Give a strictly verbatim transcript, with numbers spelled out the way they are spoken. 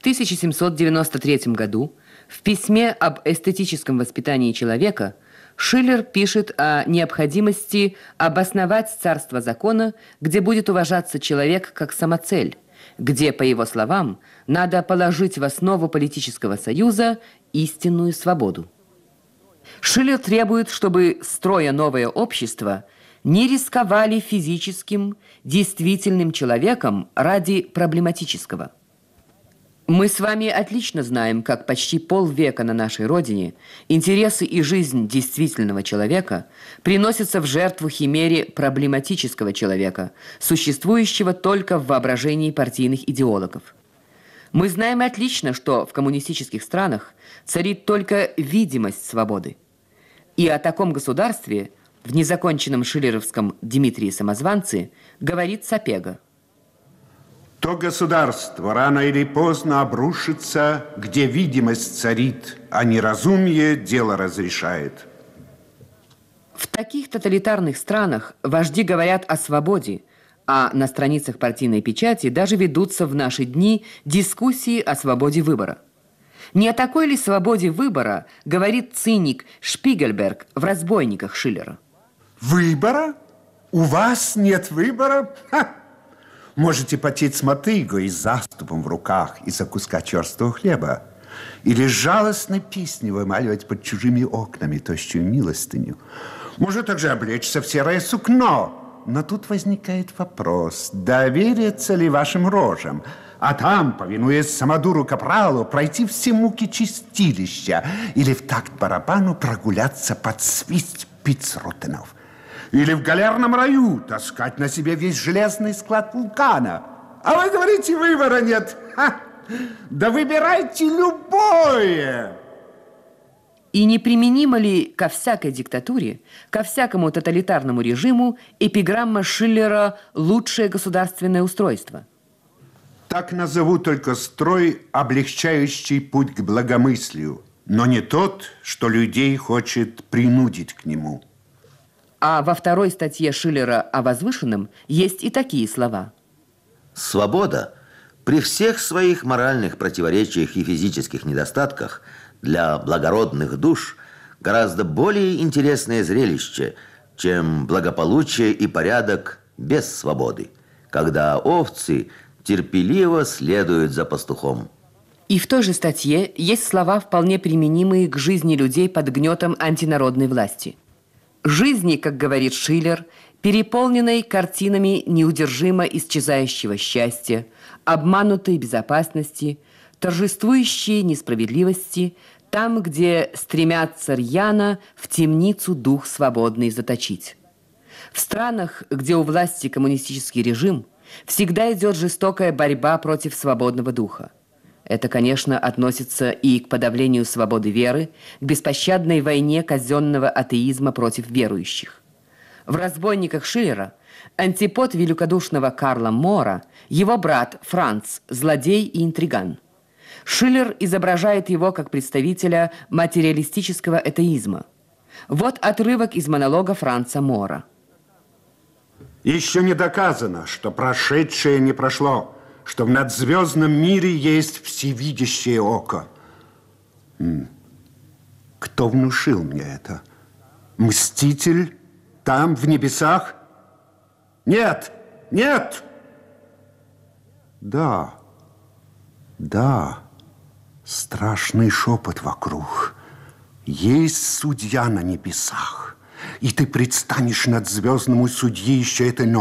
тысяча семьсот девяносто третьем году в письме об эстетическом воспитании человека Шиллер пишет о необходимости обосновать царство закона, где будет уважаться человек как самоцель, где, по его словам, надо положить в основу политического союза истинную свободу. Шиллер требует, чтобы, строя новое общество, не рисковали физическим, действительным человеком ради проблематического. Мы с вами отлично знаем, как почти полвека на нашей родине интересы и жизнь действительного человека приносятся в жертву химере проблематического человека, существующего только в воображении партийных идеологов. Мы знаем отлично, что в коммунистических странах царит только видимость свободы. И о таком государстве в незаконченном шиллеровском «Дмитрии Самозванце» говорит Сапега. То государство рано или поздно обрушится, где видимость царит, а неразумие дело разрешает. В таких тоталитарных странах вожди говорят о свободе, а на страницах партийной печати даже ведутся в наши дни дискуссии о свободе выбора. Не о такой ли свободе выбора говорит циник Шпигельберг в «Разбойниках» Шиллера? Выбора? У вас нет выбора? Ха! Можете потеть с мотыгой и заступом в руках из-за куска черстого хлеба. Или жалостной песни вымаливать под чужими окнами тощую милостыню. Может также облечься в серое сукно. Но тут возникает вопрос, довериться ли вашим рожам, а там, повинуясь самодуру капралу, пройти все муки чистилища или в такт барабану прогуляться под свист пиццрутенов. Или в галерном раю таскать на себе весь железный склад вулкана. А вы говорите, выбора нет. Ха! Да выбирайте любое. И неприменимо ли ко всякой диктатуре, ко всякому тоталитарному режиму эпиграмма Шиллера «Лучшее государственное устройство»? Так назову только строй, облегчающий путь к благомыслию, но не тот, что людей хочет принудить к нему. А во второй статье Шиллера о возвышенном есть и такие слова. Свобода при всех своих моральных противоречиях и физических недостатках для благородных душ гораздо более интересное зрелище, чем благополучие и порядок без свободы, когда овцы терпеливо следуют за пастухом. И в той же статье есть слова, вполне применимые к жизни людей под гнетом антинародной власти. Жизни, как говорит Шиллер, переполненной картинами неудержимо исчезающего счастья, обманутой безопасности, торжествующей несправедливости, там, где стремятся рьяно в темницу дух свободный заточить. В странах, где у власти коммунистический режим, всегда идет жестокая борьба против свободного духа. Это, конечно, относится и к подавлению свободы веры, к беспощадной войне казенного атеизма против верующих. В «Разбойниках» Шиллера антипод великодушного Карла Мора, его брат Франц, злодей и интриган. Шиллер изображает его как представителя материалистического атеизма. Вот отрывок из монолога Франца Мора. Еще не доказано, что прошедшее не прошло, что в надзвездном мире есть всевидящее око. М. Кто внушил мне это? Мститель там, в небесах? Нет, нет! Да, да, страшный шепот вокруг. Есть судья на небесах, и ты предстанешь над звездному судье еще этой ночью.